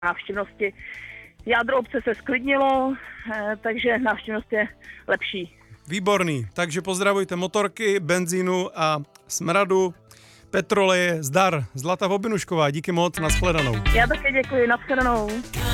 návštěvnosti. Jádro obce se sklidnilo, takže návštěvnost je lepší. Výborný, takže pozdravujte motorky, benzínu a smradu, petroleje, zdar. Zlata Vobinušková, díky moc, nashledanou. Já také děkuji, nashledanou.